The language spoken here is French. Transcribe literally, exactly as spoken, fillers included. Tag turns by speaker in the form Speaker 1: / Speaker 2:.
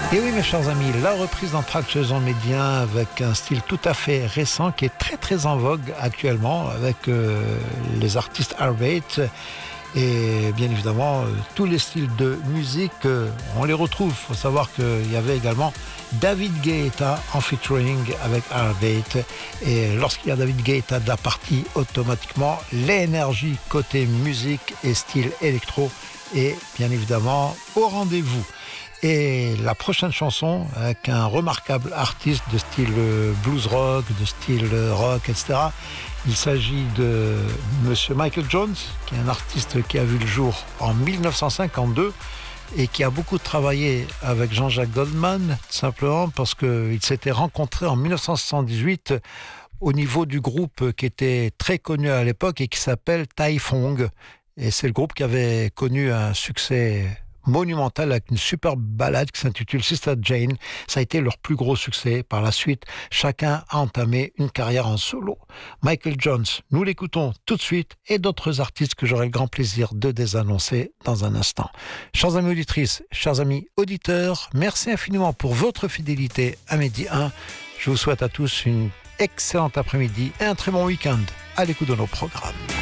Speaker 1: Et oui, mes chers amis, la reprise d'Anthrax faisant médien avec un style tout à fait récent qui est très très en vogue actuellement avec euh, les artistes Heartbeat et bien évidemment euh, tous les styles de musique, euh, on les retrouve. Il faut savoir qu'il y avait également David Guetta en featuring avec Heartbeat et lorsqu'il y a David Guetta de la partie, automatiquement l'énergie côté musique et style électro est bien évidemment au rendez-vous. Et la prochaine chanson, avec un remarquable artiste de style blues rock, de style rock, et cetera. Il s'agit de Monsieur Michael Jones, qui est un artiste qui a vu le jour en dix-neuf cent cinquante-deux et qui a beaucoup travaillé avec Jean-Jacques Goldman, tout simplement parce qu'ils s'étaient rencontrés en dix-neuf cent soixante-dix-huit au niveau du groupe qui était très connu à l'époque et qui s'appelle Tai Fung. Et c'est le groupe qui avait connu un succès monumental avec une superbe ballade qui s'intitule Sister Jane. Ça a été leur plus gros succès. Par la suite, chacun a entamé une carrière en solo. Michael Jones, nous l'écoutons tout de suite et d'autres artistes que j'aurai le grand plaisir de désannoncer dans un instant. Chers amis auditrices, chers amis auditeurs, merci infiniment pour votre fidélité à Midi un. Je vous souhaite à tous une excellente après-midi et un très bon week-end à l'écoute de nos programmes.